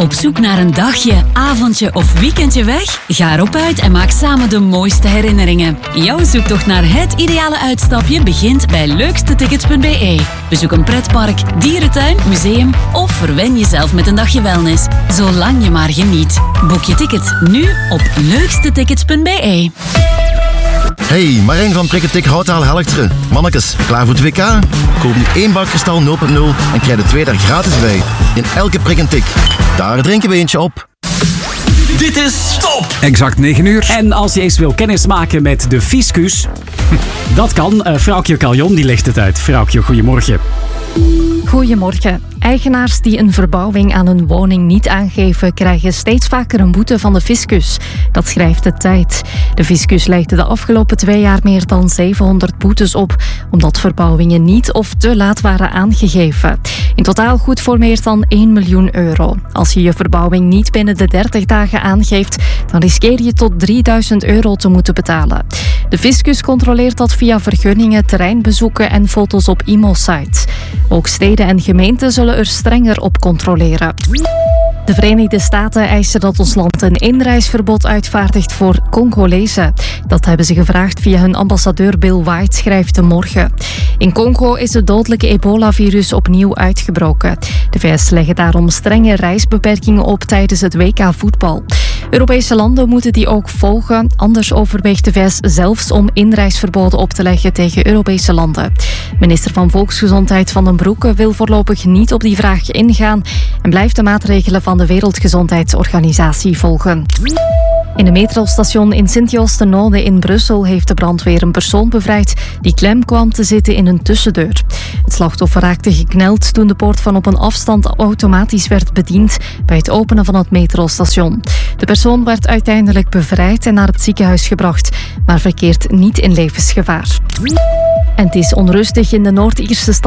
Op zoek naar een dagje, avondje of weekendje weg? Ga erop uit en maak samen de mooiste herinneringen. Jouw zoektocht naar het ideale uitstapje begint bij leukstetickets.be. Bezoek een pretpark, dierentuin, museum of verwen jezelf met een dagje wellness. Zolang je maar geniet. Boek je tickets nu op leukstetickets.be. Hey, Marijn van Prikketik Houtaal Helchteren. Mannekes, klaar voor het WK? Koop nu 1 bak Kristal 0.0 en krijg de 2 daar gratis bij. In elke prik en tik. Daar drinken we eentje op. Dit is Stop! Exact 9 uur. En als je eens wil kennismaken met de fiscus, dat kan. Vrouwtje Caljon die legt het uit. Vrouwtje, goedemorgen. Goedemorgen. Eigenaars die een verbouwing aan hun woning niet aangeven, krijgen steeds vaker een boete van de fiscus. Dat schrijft de Tijd. De fiscus legde de afgelopen 2 jaar meer dan 700 boetes op, omdat verbouwingen niet of te laat waren aangegeven. In totaal goed voor meer dan 1 miljoen euro. Als je je verbouwing niet binnen de 30 dagen aangeeft, dan riskeer je tot 3000 euro te moeten betalen. De fiscus controleert dat via vergunningen, terreinbezoeken en foto's op IMO-site. Ook steden en gemeenten zullen er strenger op controleren. De Verenigde Staten eisen dat ons land een inreisverbod uitvaardigt voor Congolezen. Dat hebben ze gevraagd via hun ambassadeur Bill White, schrijft De Morgen. In Congo is het dodelijke ebola-virus opnieuw uitgebroken. De VS leggen daarom strenge reisbeperkingen op tijdens het WK voetbal. Europese landen moeten die ook volgen. Anders overweegt de VS zelfs om inreisverboden op te leggen tegen Europese landen. Minister van Volksgezondheid Van den Broeke wil voorlopig niet op die vraag ingaan en blijft de maatregelen van de Wereldgezondheidsorganisatie volgen. In een metrostation in Sint-Joost-ten-Noode in Brussel heeft de brandweer een persoon bevrijd die klem kwam te zitten in een tussendeur. Het slachtoffer raakte gekneld toen de poort van op een afstand automatisch werd bediend bij het openen van het metrostation. De persoon werd uiteindelijk bevrijd en naar het ziekenhuis gebracht, maar verkeert niet in levensgevaar. En het is onrustig in de Noord-Ierse stad